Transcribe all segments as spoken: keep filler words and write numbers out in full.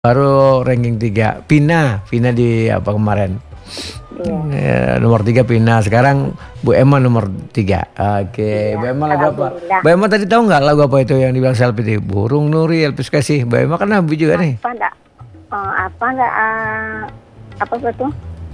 Baru ranking tiga. Pina, Pina di apa kemarin? Iya. Ya, nomor tiga Pina. Sekarang Bu Emma nomor tiga. Oke, iya, Bu Emma lagu apa? Bu Emma tadi tahu nggak lagu apa itu yang dibilang selfie itu? Burung Nuri, Elvis Kasih. Bu Emma kan Nabi juga nih. Apa enggak? Uh, apa enggak? Uh, apa itu?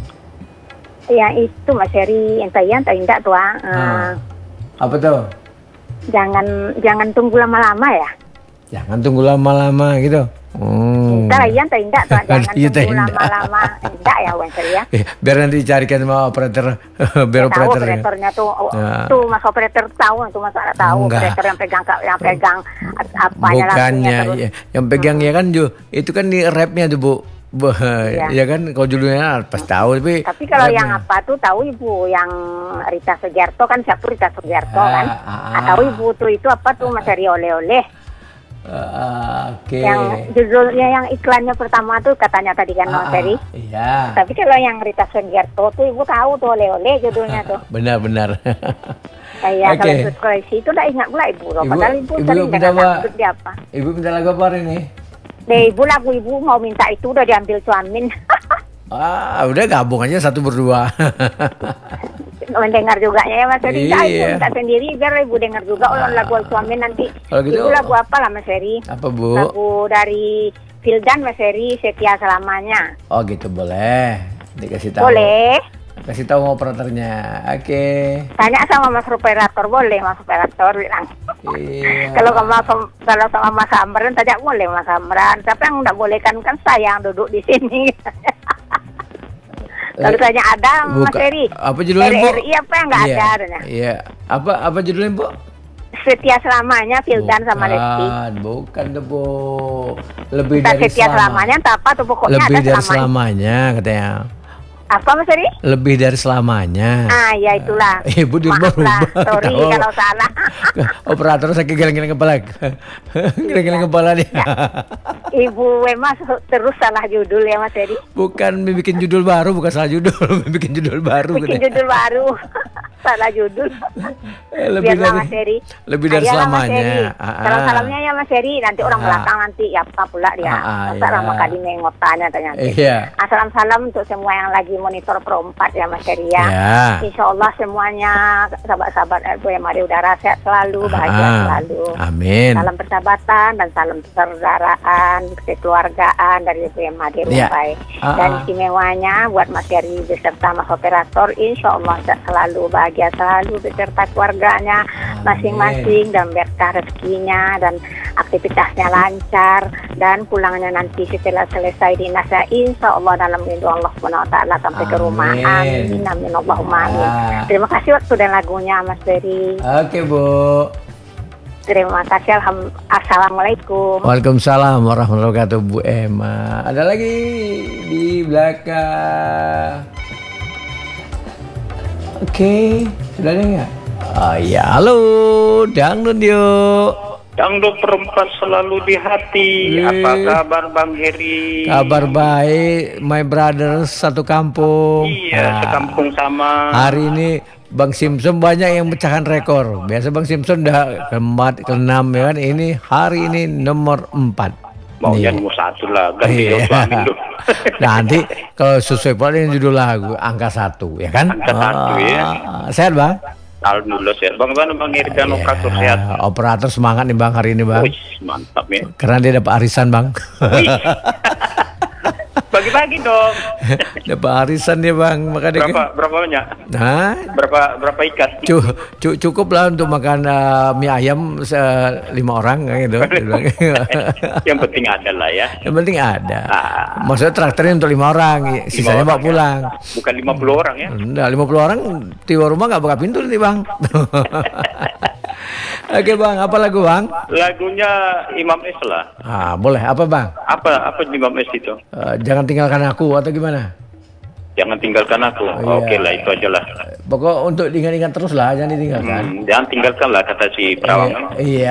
Yang itu Mas Heri, entah iya, entah enggak tuh. Uh, hmm. Apa tuh? Jangan jangan tunggu lama-lama ya. Jangan tunggu lama-lama gitu. Hmm. Entah iya, entah enggak tuh. Jangan iya, tunggu lama-lama. Enggak ya, Mas Heri ya. Biar nanti dicarikan sama operator. Biar ya, operator. Tahu operatornya tuh. Nah. Tuh Mas operator tahu, tuh Mas tahu enggak. Operator yang pegang yang pegang apa ya. Bukannya ya, yang pegang hmm. ya kan Ju. Itu kan di rapnya tuh Bu. Bah, ya. ya kan kalau judulnya pas tahu tapi tapi kalau yang apa tuh tahu Ibu yang Rita Sugiarto kan siapa Rita Sugiarto ah, kan ah, tahu Ibu tuh itu apa tuh Mas Heri oleh-oleh uh, okay. yang judulnya yang iklannya pertama tuh katanya tadi kan Mas Heri ah, iya. Tapi kalau yang Rita Sugiarto tuh Ibu tahu tuh oleh-oleh judulnya tuh benar-benar Iya, okay. Kalau koleksi itu udah ingat pula Ibu, Ibu padahal Ibu, Ibu sering dengar lagu dia apa Ibu minta lagu apa hari ini? Deh, Ibu lagu Ibu mau minta itu udah diambil suamin. Ah, udah gabung aja satu berdua. Mendengar juga ya Mas Heri. Iya. Ibu minta sendiri biar Ibu dengar juga ah. lagu suamin nanti. Kalau gitu, Ibu lagu apa lah Mas Heri? Apa Bu? Lagu dari Vildan Mas Heri, Setia Selamanya. Oh gitu boleh. Dikasih tahu. Boleh. Kasih tahu operatornya. Oke. Okay. Tanya sama Mas operator boleh Mas operator bilang. Iya. Kalau sama kalau sama Mas Amran tanya boleh Mas Amran. Tapi yang enggak boleh kan kan saya yang duduk di sini. Kalau tanya ada Mas Heri. Apa judulnya Bu? R R I apa yang enggak iya. ada adanya? Iya. Apa apa judulnya Bu? Setia Selamanya Vildan sama Lesti. Bukan tuh Bu. Lebih Entah dari Setia Selamanya entah apa tuh pokoknya lebih ada dari selamanya. selamanya katanya. Apa Mas Heri? Lebih dari selamanya. Ah ya itulah. Ibu dirubah-rubah. Sorry oh. kalau salah. Operator saya geleng-geleng kepala. Geleng-geleng kepala dia. Ya. Ibu memang terus salah judul ya Mas Heri. Bukan bikin judul baru, bukan salah judul, bikin judul baru. Bikin gitu. Judul baru. Salah judul. Lebih Biarlah dari, Mas Heri. Lebih dari selamanya. Kalau salamnya ya Mas Heri, nanti orang ah. belakang nanti ya apa pula dia. Ah, Masa lama iya. kali mengotanya ternyata. Iya. Salam-salam untuk semua yang lagi monitor Pro empat ya Mas Heri ya. Ya. Insya Allah semuanya sahabat-sahabat Bu Emma di udara sehat selalu, bahagia ah. selalu. Amin. Salam persahabatan dan salam persaudaraan, kekeluargaan dari Bu Emma di Rumbai. Ya. Ah. Dan istimewanya buat Mas Heri beserta Mas Operator, insya Allah sehat selalu, bahagia selalu beserta keluarganya masing-masing dan berkah rezekinya dan aktivitasnya lancar dan pulangnya nanti setelah selesai dinasnya insya Allah dalam lindungan Allah subhanahu wa taala sampai ke rumah. Amin amin Allahumma amin. Ah. Terima kasih waktu dan lagunya Mas Heri. Oke Bu. Terima kasih. Assalamualaikum. Waalaikumsalam warahmatullahi wabarakatuh Bu Emma. Ada lagi di belakang. Oke, okay. Sudah ada nggak? Oh iya, halo, dangdut yuk. Dangdut perempat selalu di hati. Ye. Apa kabar Bang Heri? Kabar baik, my brother satu kampung. Iya, nah, sekampung sama. Hari ini Bang Simpson banyak yang pecahkan rekor. Biasa Bang Simpson udah keempat, keenam ya kan. Ini hari ini nomor empat. Maunya nomor satu lah, ganti iya. Amin dulu. Nanti kalau sesuai pada ini judul lagu angka satu ya kan? Angka satu oh, ya. Sehat Bang? Alhamdulillah sehat. Bang Bang Bang Heri dan operator sehat. Operator semangat nih Bang hari ini Bang. Wih, mantap ya. Karena dia dapat arisan Bang. Bagi-bagi dong. Dapat arisan dia Bang. Makanya berapa berapa banyak? Hah? Berapa berapa ikat? Cuk, cuk, cukup lah untuk makan uh, mie ayam uh, lima orang gitu. Yang penting ada lah ya. Yang penting ada. Ah. Maksudnya traktornya untuk lima orang, sisanya bawa pulang. Ya? Bukan lima puluh orang ya? Enggak, lima puluh orang tiba rumah nggak buka pintu nanti Bang. Oke Bang, apa lagu Bang? Lagunya Imam S lah. Ah, boleh. Apa Bang? Apa apa Imam S itu? Uh, jangan tinggalkan aku atau gimana? Jangan tinggalkan aku. Oh, Oke okay lah, itu aja lah. Pokok untuk diingat-ingat terus lah, jangan ditinggalkan. Hmm, jangan tinggalkan lah kata si Perawang. Iya.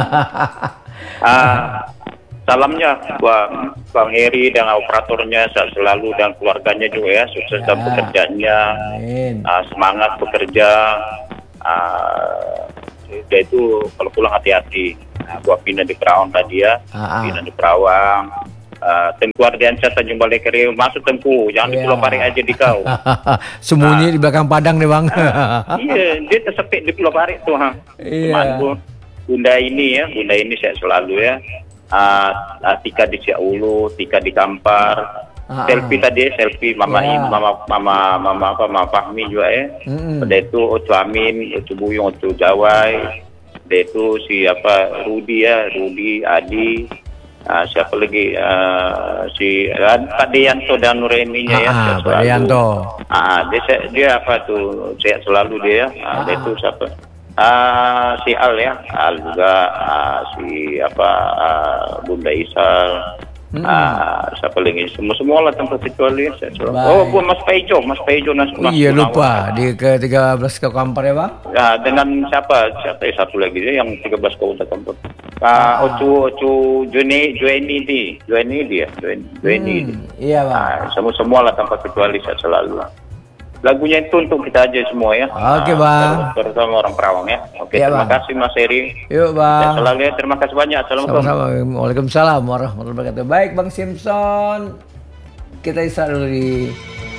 ah, salamnya buat Bang Heri dan operatornya selalu dan keluarganya juga ya, sukses dalam pekerjaannya. Ah, semangat bekerja. Ah, dia itu kalau pulang hati-hati. Nah, buat Pina di Perawang tadi ya, ah, Pina di Perawang. uh, Tengku Ardiansyah Tanjung Balai Kering masuk Tengku, jangan yeah. di Pulau Pari aja di kau. Sembunyi uh, di belakang padang nih bang. uh, iya, dia tersepit di Pulau Pari tuh ha. Iya. Yeah. Bunda ini ya, Bunda ini saya selalu ya. Uh, uh, Tika di Siak Ulu, Tika di Kampar. Uh, selfie uh. tadi, selfie Mama yeah. Im, Mama Mama Mama apa Mama Fahmi juga ya. Mm-hmm. Pada itu Ocu Amin, Ocu Buyung, Ocu Jawai. Dia itu si apa Rudi ya, Rudi, Adi, uh, siapa lagi uh, si uh, Pak Deyanto dan Nureninya ya. Ah, Pak Deyanto. Ah, dia dia apa tuh? Saya selalu dia. Uh, ah. Dia itu siapa? Uh, si Al ya, Al juga uh, si apa uh, Bunda Isal. Hmm. Ah, siapa lagi? Semua semua lah tanpa kecuali. Oh, gua Mas Paijo, Mas Paijo nas. Oh, iya lupa di ke tiga belas ke Kampar ya bang? Ya dengan siapa? Siapa satu lagi dia yang tiga belas ke Kampar. Ah, Ocu Ocu Joeni Joeni di Joeni dia Joeni Joeni. Hmm, iya bang. Ah, semua semua lah tanpa kecuali saya selalu. Lagunya itu untuk kita aja semua ya. Oke okay, bang. Terutama orang Perawang ya. Oke, okay, ya, terima bang. kasih Mas Heri. Yuk bang. Ya, selalu ya, terima kasih banyak. Assalamualaikum. Waalaikumsalam warahmatullahi wabarakatuh. Baik Bang Simpson, kita istirahat dulu di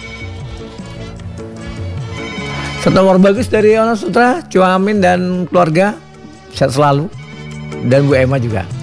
satu nomor bagus dari Ono Sutra, Cua Amin dan keluarga. Sehat selalu. Dan Bu Emma juga.